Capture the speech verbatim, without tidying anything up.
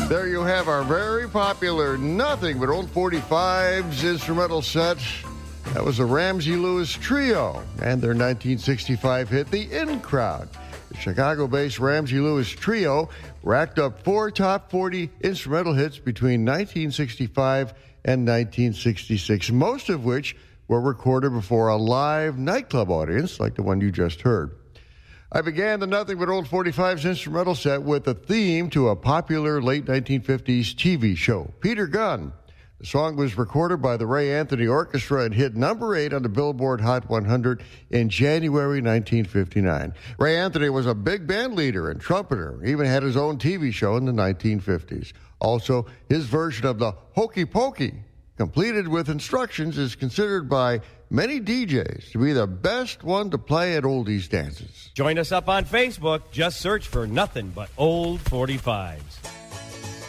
There you have our very popular Nothing But Old forty-fives instrumental set. That was the Ramsey Lewis Trio and their nineteen sixty-five hit, The In Crowd. The Chicago-based Ramsey Lewis Trio racked up four top forty instrumental hits between nineteen sixty-five and nineteen sixty-six, most of which were recorded before a live nightclub audience like the one you just heard. I began the Nothing But Old forty-fives instrumental set with a theme to a popular late nineteen fifties T V show, Peter Gunn. The song was recorded by the Ray Anthony Orchestra and hit number eight on the Billboard Hot one hundred in January nineteen fifty-nine. Ray Anthony was a big band leader and trumpeter. He even had his own T V show in the nineteen fifties. Also, his version of the Hokey Pokey, completed with instructions, is considered by many D Js to be the best one to play at oldies dances. Join us up on Facebook. Just search for Nothing But Old forty-fives.